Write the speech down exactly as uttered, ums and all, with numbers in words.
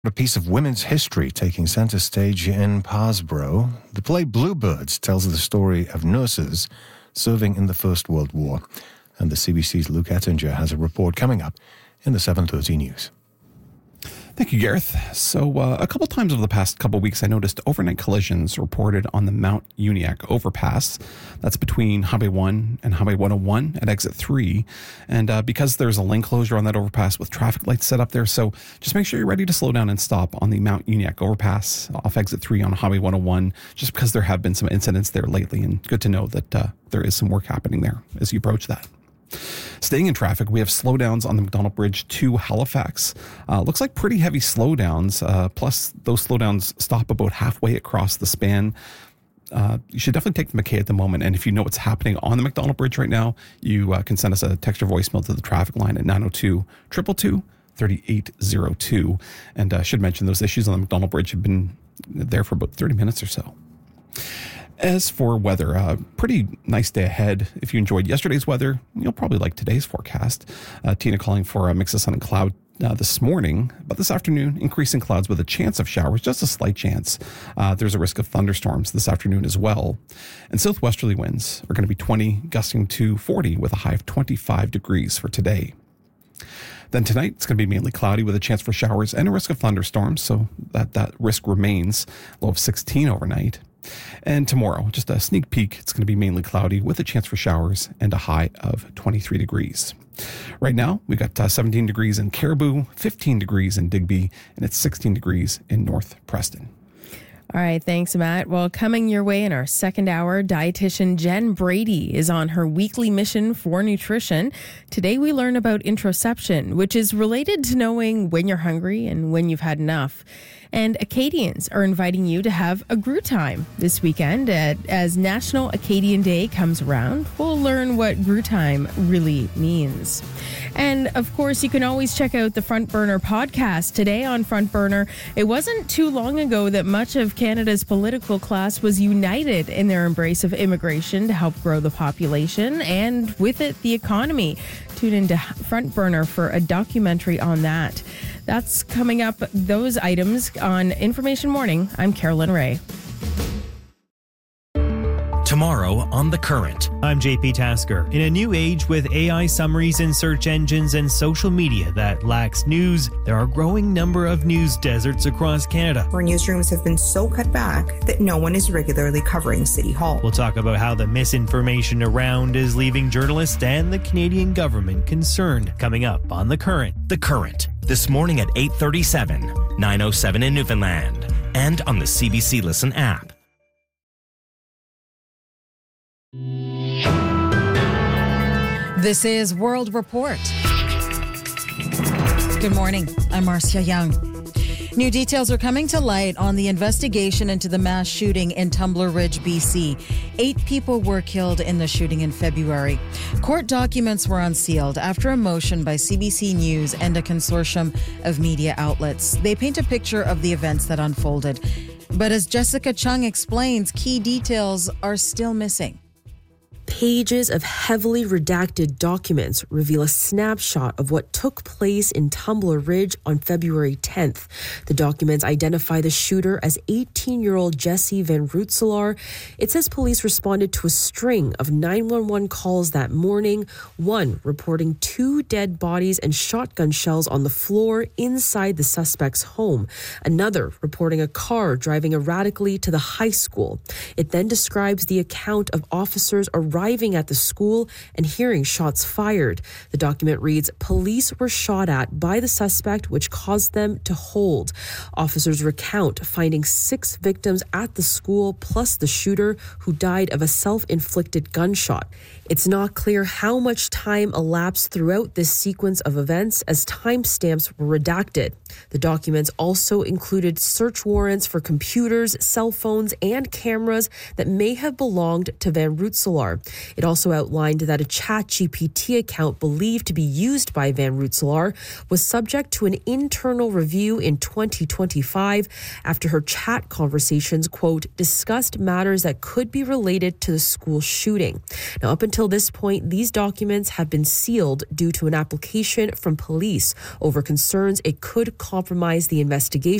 A piece of women's history taking center stage in Parsboro. The play Bluebirds tells the story of nurses serving in the First World War. And the C B C's Luke Ettinger has a report coming up in the seven thirty news. Thank you, Gareth. So uh, a couple times over the past couple weeks, I noticed overnight collisions reported on the Mount Uniacke overpass. That's between Highway one and Highway one oh one at exit three. And uh, because there's a lane closure on that overpass with traffic lights set up there, so just make sure you're ready to slow down and stop on the Mount Uniacke overpass off exit three on Highway one oh one, just because there have been some incidents there lately, and good to know that uh, there is some work happening there as you approach that. Staying in traffic, we have slowdowns on the McDonald Bridge to Halifax. Uh, looks like pretty heavy slowdowns, uh, plus those slowdowns stop about halfway across the span. Uh, you should definitely take the McKay at the moment, and if you know what's happening on the McDonald Bridge right now, you uh, can send us a text or voicemail to the traffic line at nine oh two, two two two, three eight oh two. And I uh, should mention those issues on the McDonald Bridge have been there for about thirty minutes or so. As for weather, uh, pretty nice day ahead. If you enjoyed yesterday's weather, you'll probably like today's forecast. Uh, Tina calling for a mix of sun and cloud uh, this morning, but this afternoon, increasing clouds with a chance of showers, just a slight chance. Uh, there's a risk of thunderstorms this afternoon as well. And southwesterly winds are going to be twenty, gusting to forty with a high of twenty-five degrees for today. Then tonight, it's going to be mainly cloudy with a chance for showers and a risk of thunderstorms, so that, that risk remains. Low of sixteen overnight. And tomorrow, just a sneak peek, it's going to be mainly cloudy with a chance for showers and a high of twenty-three degrees. Right now, we've got uh, seventeen degrees in Caribou, fifteen degrees in Digby, and it's sixteen degrees in North Preston. All right, thanks, Matt. Well, coming your way in our second hour, dietitian Jen Brady is on her weekly mission for nutrition. Today, we learn about introception, which is related to knowing when you're hungry and when you've had enough. And Acadians are inviting you to have a Grue Time this weekend. At, as National Acadian Day comes around, we'll learn what Grue Time really means. And of course, you can always check out the Front Burner podcast. Today on Front Burner, it wasn't too long ago that much of Canada's political class was united in their embrace of immigration to help grow the population and with it, the economy. Tune into Front Burner for a documentary on that. That's coming up, those items on Information Morning. I'm Carolyn Ray. Tomorrow on The Current. I'm J P Tasker. In a new age with A I summaries in search engines and social media that lacks news, there are a growing number of news deserts across Canada, where newsrooms have been so cut back that no one is regularly covering City Hall. We'll talk about how the misinformation around is leaving journalists and the Canadian government concerned. Coming up on The Current. The Current. This morning at eight thirty-seven, nine oh seven in Newfoundland, and on the C B C Listen app. This is World Report. Good morning. I'm Marcia Young. New details are coming to light on the investigation into the mass shooting in Tumbler Ridge, B C. Eight people were killed in the shooting in February. Court documents were unsealed after a motion by C B C News and a consortium of media outlets. They paint a picture of the events that unfolded. But as Jessica Chung explains, key details are still missing. Pages of heavily redacted documents reveal a snapshot of what took place in Tumbler Ridge on February tenth. The documents identify the shooter as eighteen-year-old Jesse Van Rootselaar. It says police responded to a string of nine one one calls that morning, one reporting two dead bodies and shotgun shells on the floor inside the suspect's home, another reporting a car driving erratically to the high school. It then describes the account of officers arriving arriving at the school and hearing shots fired. The document reads, police were shot at by the suspect, which caused them to hold. Officers recount finding six victims at the school, plus the shooter, who died of a self-inflicted gunshot. It's not clear how much time elapsed throughout this sequence of events, as timestamps were redacted. The documents also included search warrants for computers, cell phones, and cameras that may have belonged to Van Rootselaar. It also outlined that a ChatGPT account believed to be used by Van Rensselaer was subject to an internal review in twenty twenty-five after her chat conversations, quote, discussed matters that could be related to the school shooting. Now, up until this point, these documents have been sealed due to an application from police over concerns it could compromise the investigation